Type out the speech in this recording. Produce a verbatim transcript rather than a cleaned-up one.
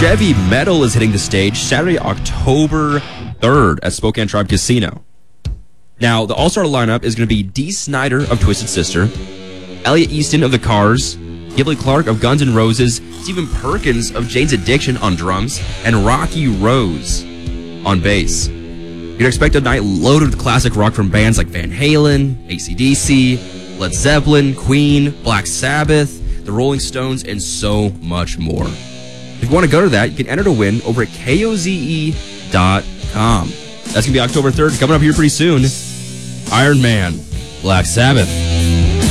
Chevy Metal is hitting the stage Saturday, October third at Spokane Tribe Casino. Now, the all-star lineup is going to be Dee Snider of Twisted Sister, Elliot Easton of The Cars, Ghibli Clark of Guns N' Roses, Stephen Perkins of Jane's Addiction on drums, and Rocky Rose on bass. You can expect a night loaded with classic rock from bands like Van Halen, A C D C, Led Zeppelin, Queen, Black Sabbath, The Rolling Stones, and so much more. If you want to go to that, you can enter to win over at K O Z E dot com. That's going to be October third, coming up here pretty soon. Iron Man, Black Sabbath.